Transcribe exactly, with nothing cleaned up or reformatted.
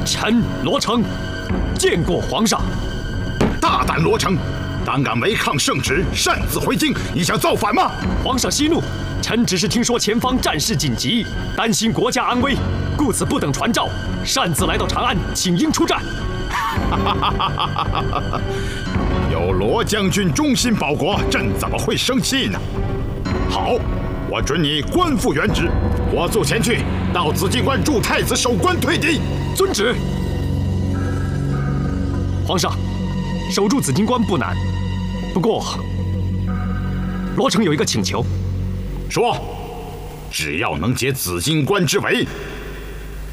臣罗成见过皇上。 大胆罗成，胆敢违抗圣旨，擅自回京，你想造反吗？ 皇上息怒，臣只是听说前方战事紧急，担心国家安危，故此不等传召，擅自来到长安，请缨出战。 有罗将军忠心保国，朕怎么会生气呢？好，我准你官复原职，我速前去，到紫禁关助太子守关退敌。 遵旨。皇上，守住紫禁关不难，不过罗成有一个请求。 说，只要能解紫禁关之围，